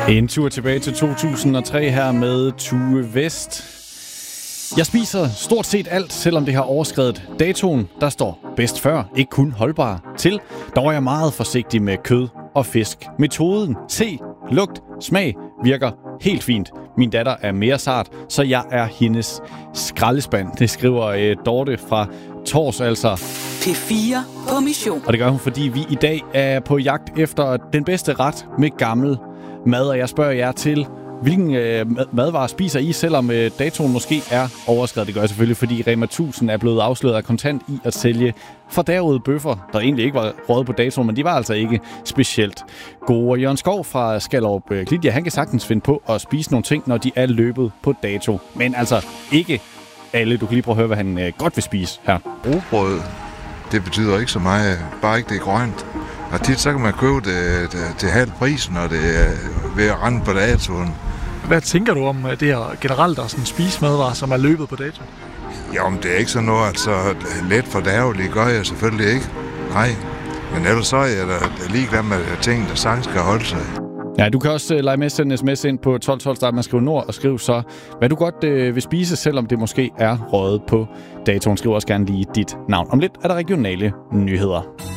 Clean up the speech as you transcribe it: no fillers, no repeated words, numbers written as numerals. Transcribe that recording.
En tur tilbage til 2003 her med Tue West. Jeg spiser stort set alt, selvom det har overskredet datoen. Der står bedst før, ikke kun holdbar til. Der var jeg meget forsigtig med kød og fisk. Metoden, se, lugt, smag virker helt fint. Min datter er mere sart, så jeg er hendes skraldespand. Det skriver Dorte fra Tors, altså. P4 på mission. Og det gør hun, fordi vi i dag er på jagt efter den bedste ret med gammel mad. Og jeg spørger jer til, hvilken madvarer spiser I, selvom datoen måske er overskredet? Det gør jeg selvfølgelig, fordi Rema 1000 er blevet afsløret af kontant i at sælge fordærvede bøffer, der egentlig ikke var røget på datoen, men de var altså ikke specielt gode. Og Jørgen Skov fra Skallerup Klitja, han kan sagtens finde på at spise nogle ting, når de er løbet på dato. Men altså ikke alle. Du kan lige prøve at høre, hvad han godt vil spise her. Rugbrød, det betyder ikke så meget, bare ikke det er grønt. Og tit så kan man købe det til halv pris, når det er ved at rende på datoen. Hvad tænker du om det her generelt, der sådan spisemadvarer, som er løbet på dato? Jamen, det er ikke sådan noget, altså let fordærveligt gør jeg selvfølgelig ikke. Nej, men ellers så er jeg da ligeglad med ting, der sagtens skal holde sig. Ja, du kan også lege med, sende sms ind på 1212, start med at skrive Nord, og skrive så, hvad du godt vil spise, selvom det måske er røget på datoen. Skriv også gerne lige dit navn. Om lidt er der regionale nyheder.